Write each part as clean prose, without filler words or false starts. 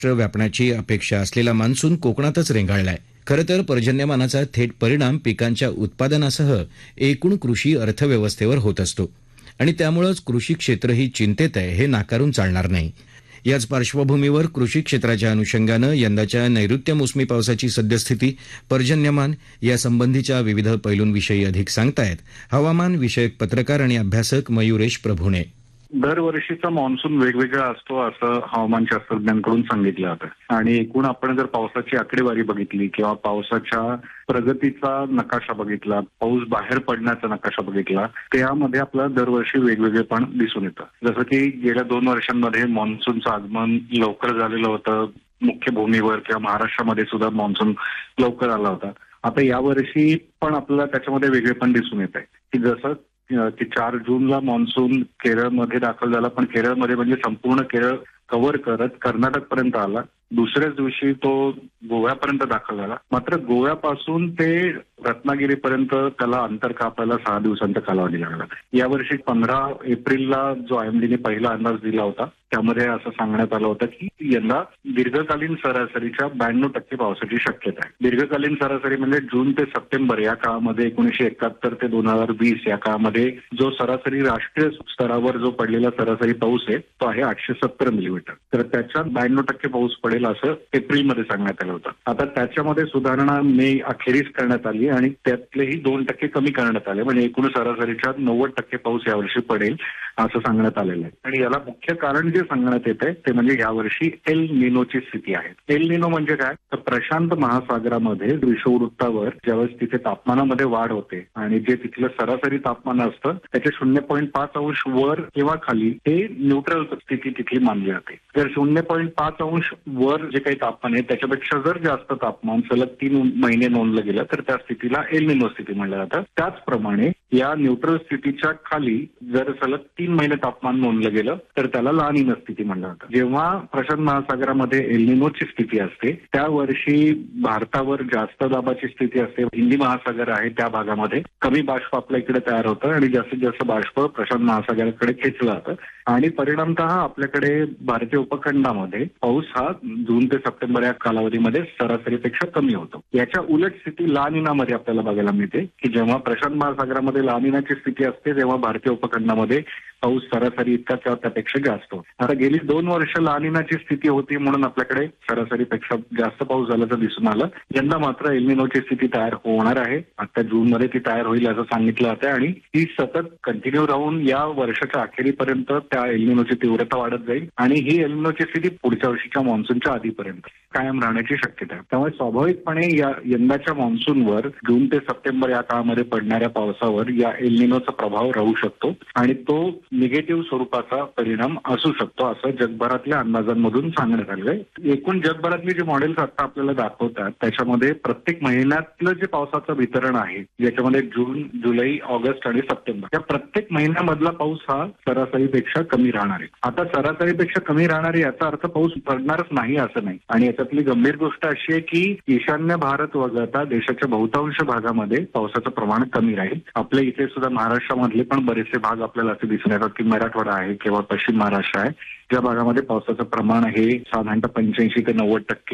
व्यापण्याची अपेक्षा असलेला मान्सून कोकणातच रेंगाळलाय. खरं तर पर्जन्यमानाचा थेट परिणाम पिकांच्या उत्पादनासह एकूण कृषी अर्थव्यवस्थेवर होत असतो आणि त्यामुळेच कृषी क्षेत्रही चिंतेत आहे हे नाकारून चालणार नाही. याच पार्श्वभूमीवर कृषी क्षेत्राच्या अनुषंगानं यंदाच्या नैऋत्य मोसमी पावसाची सद्यस्थिती, पर्जन्यमान यासंबंधीच्या विविध पैलूंविषयी अधिक सांगतायत हवामान विषयक पत्रकार आणि अभ्यासक मयुरेश प्रभुणे. दरवर्षीचा मान्सून वेगवेगळा असतो असं हवामान शास्त्रज्ञांकडून सांगितलं जातं आणि एकूण आपण जर पावसाची आकडेवारी बघितली किंवा पावसाच्या प्रगतीचा नकाशा बघितला, पाऊस बाहेर पडण्याचा नकाशा बघितला, त्यामध्ये आपल्याला दरवर्षी वेगवेगळेपण दिसून येतं. जसं की गेल्या 2 वर्षांमध्ये मान्सूनचं आगमन लवकर झालेलं होतं. मुख्य भूमीवर किंवा महाराष्ट्रामध्ये सुद्धा मान्सून लवकर आला होता. आता यावर्षी पण आपल्याला त्याच्यामध्ये वेगळेपण दिसून येत आहे की जसं की 4 जूनला मान्सून केरळमध्ये दाखल झाला, पण केरळमध्ये म्हणजे संपूर्ण केरळ कव्हर करत कर्नाटकपर्यंत आला. दुसऱ्याच दिवशी तो गोव्यापर्यंत दाखल झाला. मात्र गोव्यापासून ते रत्नागिरीपर्यंत त्याला अंतर कापायला 6 दिवसांचा कालावधी लागला. यावर्षी 15 एप्रिलला जो आयएमडीने पहिला अंदाज दिला होता त्यामध्ये असं सांगण्यात आलं होतं की यंदा दीर्घकालीन सरासरीच्या 92% पावसाची शक्यता आहे. दीर्घकालीन सरासरी म्हणजे जून ते सप्टेंबर या काळामध्ये 1971 ते 2020 या काळामध्ये जो सरासरी राष्ट्रीय स्तरावर जो पडलेला सरासरी पाऊस आहे तो आहे 870 मिलीमीटर. तर त्याच्यात 92% पाऊस पडेल असं एप्रिलमध्ये सांगण्यात आलं होतं. आता त्याच्यामध्ये सुधारणा मे अखेरीस करण्यात आली आणि त्यातलेही 2% कमी करण्यात आले, म्हणजे एकूण सरासरीच्या 90% पाऊस यावर्षी पडेल असं सांगण्यात आलेलं आहे. आणि याला मुख्य कारण जे सांगण्यात येत आहे ते म्हणजे यावर्षी एल निनोची स्थिती आहे. एल निनो म्हणजे काय, तर प्रशांत महासागरामध्ये विषुववृत्तावर ज्यावेळेस तिथे तापमानामध्ये वाढ होते आणि जे तिथलं सरासरी तापमान असतं त्याचे 0.5 अंश वर किंवा खाली हे न्यूट्रल स्थिती तिथली मानली जाते. जर 0.5 अंश वर जे काही तापमान आहे त्याच्यापेक्षा जर जास्त तापमान सलग 3 महिने नोंदलं गेलं तर त्या स्थितीला एल निनो स्थिती म्हणलं जातं. त्याचप्रमाणे या न्यूट्रल स्थितीच्या खाली जर सलग 3 महिने तापमान नोंदलं गेलं तर त्याला ला निना स्थिती म्हणलं जातं. जेव्हा प्रशांत महासागरामध्ये एल निनोची स्थिती असते त्या वर्षी भारतावर जास्त दाबाची स्थिती असते. हिंदी महासागर आहे त्या भागामध्ये कमी बाष्प आपल्या इकडे तयार होतं आणि जास्तीत जास्त बाष्प प्रशांत महासागराकडे खेचलं जातं आणि परिणामतः आपल्याकडे भारतीय उपखंडामध्ये पाऊस हा जून ते सप्टेंबर या कालावधीमध्ये सरासरीपेक्षा कमी होतो. याच्या उलट स्थिती ला निनामध्ये आपल्याला बघायला मिळते की जेव्हा प्रशांत महासागरामध्ये ला निनाची स्थिती असते तेव्हा भारतीय उपखंडामध्ये पाऊस सरासरी इतका किंवा त्यापेक्षा जास्त होतो. आता गेली 2 वर्ष ला निनाची स्थिती होती म्हणून आपल्याकडे सरासरीपेक्षा जास्त पाऊस झाल्याचं दिसून आलं. यंदा मात्र एल निनोची स्थिती तयार होणार आहे. आता जूनमध्ये ती तयार होईल असं सांगितलं जातं आणि ती सतत कंटिन्यू राहून या वर्षाच्या अखेरीपर्यंत त्या एल निनोची तीव्रता वाढत जाईल आणि ही एल निनोची स्थिती पुढच्या वर्षीच्या मान्सूनच्या आधीपर्यंत कायम राहण्याची शक्यता आहे. त्यामुळे स्वाभाविकपणे या यंदाच्या मान्सूनवर जून ते सप्टेंबर या काळामध्ये पडणाऱ्या पावसावर या एल निनोचा प्रभाव राहू शकतो आणि तो निगेटिव्ह स्वरूपाचा परिणाम असू शकतो असं जगभरातल्या अंदाजांमधून सांगण्यात आलेलं आहे. एकूण जगभरातली जी मॉडेल्स आता आपल्याला दाखवतात त्याच्यामध्ये प्रत्येक महिन्यातलं जे पावसाचं वितरण आहे ज्याच्यामध्ये जून, जुलै, ऑगस्ट आणि सप्टेंबर या प्रत्येक महिन्यामधला पाऊस हा सरासरीपेक्षा कमी राहणार आहे. आता सरासरीपेक्षा कमी राहणार आहे याचा अर्थ पाऊस पडणारच नाही असं नाही आणि याच्यातली गंभीर गोष्ट अशी आहे की ईशान्य भारत वगळता देशाच्या बहुतांश भागामध्ये पावसाचं प्रमाण कमी राहील. आपल्या इथे सुद्धा महाराष्ट्रामधले पण बरेचसे भाग आपल्याला असे दिसून येतात की मराठवाडा आहे किंवा पश्चिम महाराष्ट्र आहे ज्या भागामध्ये पावसाचं प्रमाण हे साधारणतः 85 ते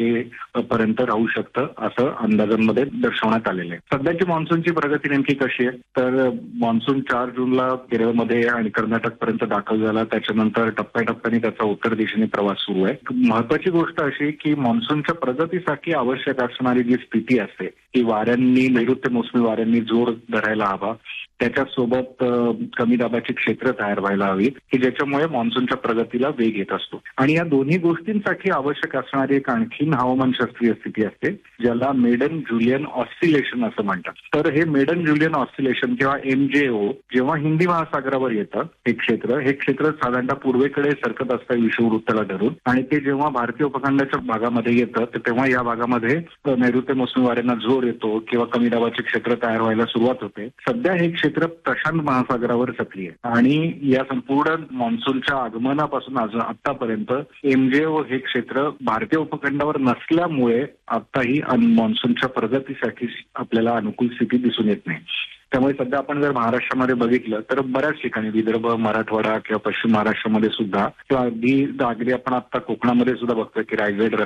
90% पर्यंत राहू शकतं असं अंदाजांमध्ये दर्शवण्यात आलेलं आहे. सध्याची मान्सूनची प्रगती नेमकी कशी आहे तर मान्सून 4 जूनला केरळमध्ये आणि कर्नाटकपर्यंत दाखल झाला. त्याच्यानंतर टप्प्याटप्प्याने त्याचा उत्तर दिशेने प्रवास सुरू आहे. महत्वाची गोष्ट अशी की मान्सूनच्या प्रगतीसाठी आवश्यक असणारी जी स्थिती असते की वाऱ्यांनी नैऋत्य मोसमी वाऱ्यांनी जोर धरायला हवा, त्याच्यासोबत कमी दाबाची क्षेत्र तयार व्हायला हवी की ज्याच्यामुळे मान्सूनच्या प्रगतीला वेग येत असतो. आणि या दोन्ही गोष्टींसाठी आवश्यक असणारी एक आणखीन हवामानशास्त्रीय स्थिती असते ज्याला मेडन जुलियन ऑस्सिलेशन असं म्हणतात. तर हे मेडन जुलियन ऑस्सिलेशन किंवा MJO जेव्हा हिंदी महासागरावर येतं हे क्षेत्र साधारणतः पूर्वेकडे सरकत असतं विषुववृत्ताला धरून आणि ते जेव्हा भारतीय उपखंडाच्या भागामध्ये येतं तर तेव्हा या भागामध्ये नैऋत्य मोसमी वाऱ्यांना जोर येतो किंवा कमी दाबाचे क्षेत्र तयार व्हायला सुरुवात होते. सध्या हे क्षेत्र क्षेत्र प्रशांत महासागरावर सक्रिय आहे आणि या संपूर्ण मान्सूनच्या आगमनापासून आतापर्यंत एमजेओ हे क्षेत्र भारतीय उपखंडावर नसल्यामुळे आताही मान्सूनच्या प्रगतीसाठी आपल्याला अनुकूल स्थिती दिसून येत नाही. त्यामुळे सध्या आपण जर महाराष्ट्रामध्ये बघितलं तर बऱ्याच ठिकाणी विदर्भ, मराठवाडा किंवा पश्चिम महाराष्ट्रामध्ये सुद्धा किंवा अगदी आपण आता कोकणामध्ये सुद्धा बघतोय की रायगड